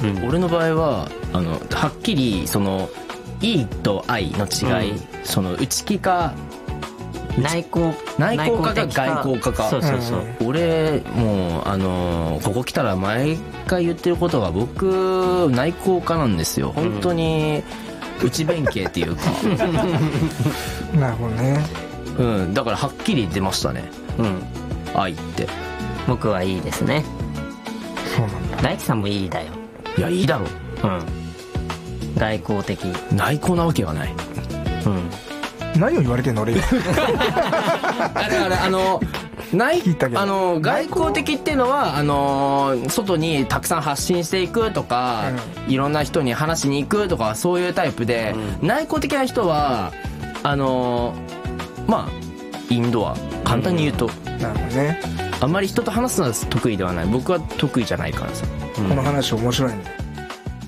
俺の場合ははっきりそのいいと愛の違い、その内気か内向かが外向かか。 そうそうそう、 俺もうここ来たら毎回言ってることが、僕内向家なんですよ本当に。内弁慶っていうかなるほどね。 だからはっきり出ましたね、愛って。 僕はいいですね。 そうなんだ。 大輝さんもいいだよ。 いやいいだろ。 外交的。 内向なわけはない。 何を言われてんの俺。 だから外交的っていうのは外にたくさん発信していくとか、いろんな人に話しに行くとか、そういうタイプで、内向的な人はまあインドア、簡単に言うと、 なるほどね。 あんまり人と話すのは得意ではない。僕は得意じゃないからさ。 この話面白いね。